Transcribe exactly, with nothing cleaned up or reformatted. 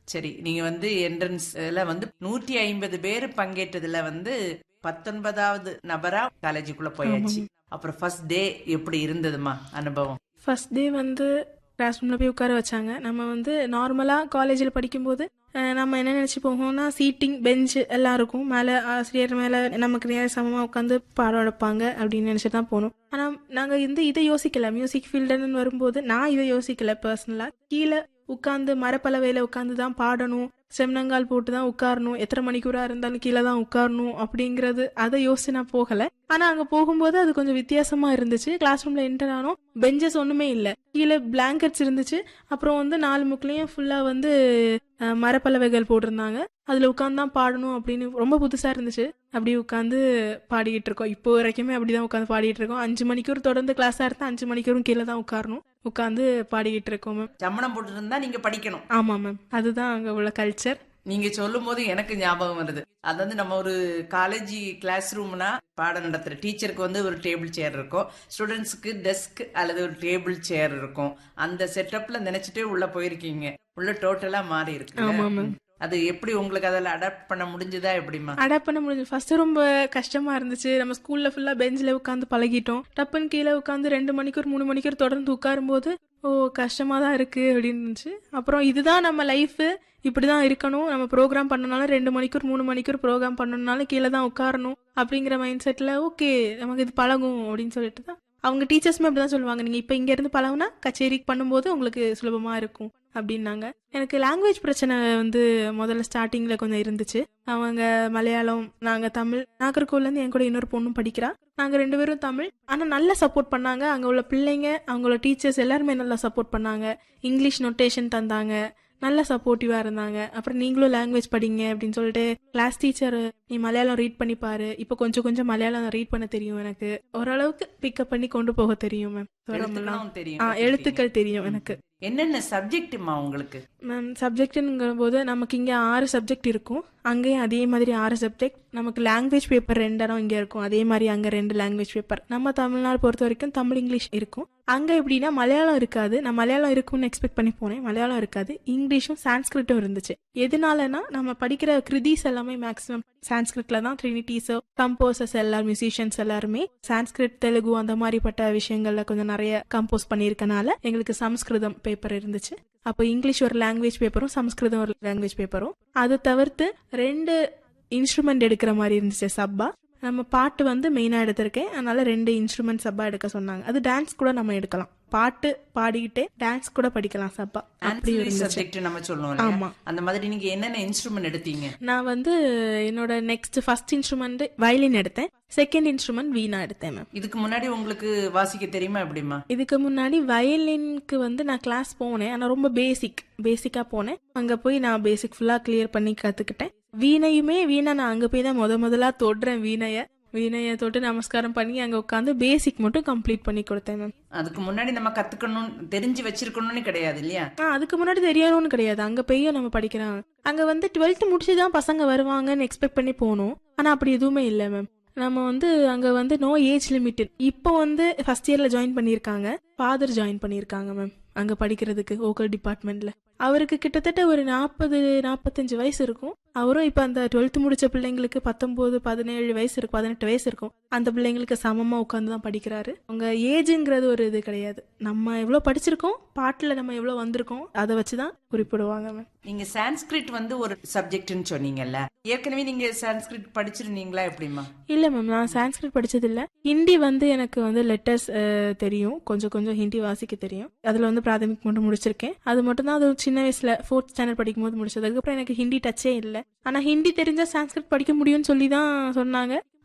சரி, நீங்க வந்து என்ட்ரன்ஸ்ல வந்து நூற்றி ஐம்பது பேர் பங்கேற்றதுல வந்து பத்தொன்பதாவது நபரா காலேஜுக்குள்ள போயாச்சு. ஆமாம். அப்புறம் ஃபர்ஸ்ட் டே எப்படி இருந்ததுமா அனுபவம்? ஃபர்ஸ்ட் டே வந்து கிளாஸ் ரூமில் போய் உட்கார வச்சாங்க. நம்ம வந்து நார்மலாக காலேஜில் படிக்கும்போது அஹ், நம்ம என்ன நினச்சி போவோம்னா சீட்டிங் பெஞ்சு எல்லாம் இருக்கும், மேலே ஆசிரியர் மேலே நமக்கு நேர சமமாக உட்காந்து பாடம் எடுப்பாங்க அப்படின்னு நினச்சிட்டு தான் போகணும். ஆனால் நாங்கள் இந்த இதை யோசிக்கல. மியூசிக் ஃபீல்டுன்னு வரும்போது நான் இதை யோசிக்கல பர்சனலாக. கீழே உட்காந்து மரப்பலவையில் உட்காந்து தான் பாடணும், செம்னங்கால் போட்டு தான் உட்காரணும், எத்தனை மணிக்கூரா இருந்தாலும் கீழே தான் உட்காரணும் அப்படிங்கிறது அதை யோசிச்சு நான் போகலை. ஆனால் அங்கே போகும்போது அது கொஞ்சம் வித்தியாசமா இருந்துச்சு. கிளாஸ் ரூமில் என்டர் ஆனோம், பெஞ்சஸ் ஒன்றுமே இல்லை, கீழே பிளாங்கெட்ஸ் இருந்துச்சு. அப்புறம் வந்து நாலு முக்குலையும் ஃபுல்லாக வந்து அஹ், மரப்பலவைகள் போட்டிருந்தாங்க. அதில் உட்காந்து தான் பாடணும் அப்படின்னு ரொம்ப புதுசாக இருந்துச்சு. அப்படி உட்காந்து பாடிக்கிட்டு இருக்கோம். இப்போ வரைக்குமே அப்படிதான் உட்காந்து பாடிட்டு இருக்கோம். அஞ்சு மணிக்கூர் தொடர்ந்து கிளாஸாக இருந்தால் அஞ்சு மணிக்கூரும் கீழே தான் உட்காரணும், உட்காந்து பாடிக்கிட்டு இருக்கோம் மேம். சம்மணம் போட்டு இருந்தா நீங்க படிக்கணும். ஆமாம் மேம், அதுதான் அங்கே உள்ள கல்ச்சர். நீங்க சொல்லும் போது எனக்கு ஞாபகம் வருது. அதாவது நம்ம ஒரு காலேஜ் கிளாஸ் ரூம்னா பாடம் நடத்துற டீச்சருக்கு வந்து ஒரு டேபிள் சேர் இருக்கும், ஸ்டூடெண்ட்ஸ்க்கு டெஸ்க் அல்லது ஒரு டேபிள் சேர் இருக்கும். அந்த செட்டப்ல நினைச்சிட்டே உள்ள போயிருக்கீங்க. உள்ள டோட்டலா மாறி இருக்கு. ஆமாம் மேம். அது எப்படி உங்களுக்கு அதில் அடாப்ட் பண்ண முடிஞ்சதா எப்படிமா? அடாப்ட் பண்ண முடிஞ்சு. ஃபர்ஸ்ட் ரொம்ப கஷ்டமா இருந்துச்சு. நம்ம ஸ்கூல்ல ஃபுல்லா பெஞ்சில் உட்காந்து பழகிட்டோம். டப்புன்னு கீழே உட்காந்து ரெண்டு மணிக்கூர் மூணு மணிக்கூர் தொடர்ந்து உட்காரும் போது ஓ கஷ்டமா தான் இருக்கு அப்படின்னு இருந்துச்சு. அப்புறம் இதுதான் நம்ம லைஃப், இப்படிதான் இருக்கணும், நம்ம ப்ரோக்ராம் பண்ணனாலும் ரெண்டு மணிக்கூர் மூணு மணிக்கூர் ப்ரோக்ராம் பண்ணணும்னாலும் கீழே தான் உட்காரணும் அப்படிங்கிற மைண்ட் செட்ல ஓகே நமக்கு இது பழகும் அப்படின்னு சொல்லிட்டு தான் அவங்க டீச்சர்ஸுமே அப்படிதான் சொல்லுவாங்க. நீங்க இப்ப இங்க இருந்து பழகுனா கச்சேரி பண்ணும்போது உங்களுக்கு சுலபமா இருக்கும் அப்படின்னாங்க. எனக்கு லாங்குவேஜ் பிரச்சனை வந்து முதல்ல ஸ்டார்டிங்ல கொஞ்சம் இருந்துச்சு. அவங்க மலையாளம், நாங்க தமிழ். நாகர்கோவில்ல இருந்து என் கூட இன்னொரு பொண்ணும் படிக்கிறா. நாங்க ரெண்டு பேரும் தமிழ். ஆனா நல்லா சப்போர்ட் பண்ணாங்க. அங்க உள்ள பிள்ளைங்க, அவங்களோட டீச்சர்ஸ் எல்லாருமே நல்லா சப்போர்ட் பண்ணாங்க. இங்கிலீஷ் நோட்டேஷன் தந்தாங்க, நல்லா சப்போர்ட்டிவா இருந்தாங்க. அப்புறம் நீங்களும் லாங்குவேஜ் படிங்க அப்படின்னு சொல்லிட்டு கிளாஸ் டீச்சர் நீ மலையாளம் ரீட் பண்ணி பாரு, இப்போ கொஞ்சம் கொஞ்சம் மலையாளம் ரீட் பண்ண தெரியும், எனக்கு ஓரளவுக்கு பிக்கப் பண்ணி கொண்டு போக தெரியும் மேம். எழுத்துக்களும் தெரியும். ஆ எழுத்துக்கள் தெரியும் எனக்கு. என்னென்ன சப்ஜெக்ட்மா உங்களுக்கு? மேம் சப்ஜெக்ட்டுங்கிற போது நமக்கு இங்கே ஆறு சப்ஜெக்ட் இருக்கும், அங்கேயும் அதே மாதிரி ஆறு சப்ஜெக்ட். நமக்கு லாங்குவேஜ் பேப்பர் ரெண்டு இடம் இங்கே இருக்கும், அதே மாதிரி அங்கே ரெண்டு லாங்குவேஜ் பேப்பர். நம்ம தமிழ்நாடு பொறுத்த வரைக்கும் தமிழ் இங்கிலீஷ் இருக்கும். அங்கே எப்படின்னா மலையாளம் இருக்காது. நான் மலையாளம் இருக்கும்னு எக்ஸ்பெக்ட் பண்ணி போனேன், மலையாளம் இருக்காது. இங்கிலீஷும் சான்ஸ்கிரிட்டும் இருந்துச்சு. எதனாலனா நம்ம படிக்கிற கிருதிஸ் எல்லாமே மேக்ஸிமம் சான்ஸ்கிரிட்ல தான். ட்ரினிட்டிஸோ கம்போசர்ஸ் எல்லாரும் மியூசிஷியன்ஸ் எல்லாருமே சான்ஸ்கிரிட், தெலுங்கு அந்த மாதிரிப்பட்ட விஷயங்கள்ல கொஞ்சம் நிறைய கம்போஸ் பண்ணியிருக்கனால எங்களுக்கு சமஸ்கிருதம் பேப்பர் இருந்துச்சு. அப்போ இங்கிலீஷ் ஒரு லாங்குவேஜ் பேப்பரும் சமஸ்கிருதம் ஒரு லாங்குவேஜ் பேப்பரும். அதை தவிர்த்து ரெண்டு இன்ஸ்ட்ருமெண்ட் எடுக்கிற மாதிரி இருந்துச்சு சப்பா. நம்ம பாட்டு வந்து மெயினா எடுத்திருக்கேன், அதனால ரெண்டு இன்ஸ்ட்ருமெண்ட் சப்பா எடுக்க சொன்னாங்க. அது டான்ஸ் கூட நம்ம எடுக்கலாம், பாட்டு பாடிக்கிட்டே டான்ஸ் கூட படிக்கலாம் சப்பா. அப்படி சப்ஜெக்ட் நம்ம சொல்லுவோம். ஆமா, அந்த மாதிரி நீங்க என்னென்ன இன்ஸ்ட்ருமெண்ட் எடுத்தீங்க? நான் வந்து என்னோட நெக்ஸ்ட் ஃபர்ஸ்ட் இன்ஸ்ட்ருமெண்ட் வயலின் எடுத்தேன், செகண்ட் இன்ஸ்ட்ருமெண்ட் வீணா எடுத்தேன் மேம். இதுக்கு முன்னாடி உங்களுக்கு வாசிக்க தெரியுமா எப்படிமா? இதுக்கு முன்னாடி வயலினுக்கு வந்து நான் கிளாஸ் போனேன், ஆனா ரொம்ப பேசிக் பேசிக்கா போனேன். அங்க போய் நான் பேசிக் ஃபுல்லா கிளியர் பண்ணி கத்துக்கிட்டேன். வீணையுமே வீணை நான் அங்க போய் தான் முத முதலா தொடுறேன். வீணைய வீணைய தொட்டு நமஸ்காரம் பண்ணி அங்க உட்காந்து பேசிக் மட்டும் கம்ப்ளீட் பண்ணி கொடுத்தேன் மேம். அதுக்கு முன்னாடி நம்ம கத்துக்கணும், தெரிஞ்சு வச்சிருக்கணும்னு கிடையாது இல்லையா? அதுக்கு முன்னாடி தெரியணும்னு கிடையாது, அங்க போய் நம்ம படிக்கிறாங்க. அங்க வந்து டுவெல்த் முடிச்சுதான் பசங்க வருவாங்கன்னு எக்ஸ்பெக்ட் பண்ணி போனோம், ஆனா அப்படி எதுவுமே இல்லை மேம். நம்ம வந்து அங்க வந்து நோ ஏஜ் லிமிட். இப்போ வந்து ஃபர்ஸ்ட் இயர்ல ஜாயின் பண்ணிருக்காங்க, ஃபாதர் ஜாயின் பண்ணிருக்காங்க மேம் அங்க படிக்கிறதுக்கு வோக்கல் டிபார்ட்மெண்ட்ல. அவருக்கு கிட்டத்தட்ட ஒரு நாற்பது நாற்பத்தஞ்சு வயசு இருக்கும். அவரும் இப்ப அந்த டுவெல்த் முடிச்ச பிள்ளைங்களுக்கு பத்தொன்பது பதினேழு வயசு இருக்கும், பதினெட்டு வயசு இருக்கும். அந்த பிள்ளைங்களுக்கு சமமா உட்காந்து தான் படிக்கிறாரு. உங்க ஏஜுங்கிறது ஒரு இது கிடையாது, நம்ம எவ்வளவு படிச்சிருக்கோம், பாட்டுல நம்ம எவ்வளவு வந்திருக்கோம், அதை வச்சுதான் குறிப்பிடுவாங்க மேம். நீங்க சான்ஸ்கிரிட் வந்து ஒரு சப்ஜெக்ட்னு சொன்னீங்கல்ல, ஏற்கனவே நீங்க சான்ஸ்கிரிட் படிச்சிருந்தீங்களா எப்படிமா? இல்ல மேம், நான் சான்ஸ்கிரிட் படிச்சது இல்ல. ஹிந்தி வந்து எனக்கு வந்து லெட்டர்ஸ் தெரியும், கொஞ்சம் கொஞ்சம் ஹிந்தி வாசிக்க தெரியும். அதுல வந்து பிராதமிக் மட்டும் முடிச்சிருக்கேன். அது மட்டும் தான். அது சின்ன வயசுல ஃபோர்த் ஸ்டாண்டர்ட் படிக்கும் போது முடிச்சது. அதுக்கப்புறம் எனக்கு ஹிந்தி டச்சே இல்லை. ஆனா ஹிந்தி தெரிஞ்சா சான்ஸ்கிரிட் படிக்க முடியும்னு சொல்லி தான் சொன்னாங்க.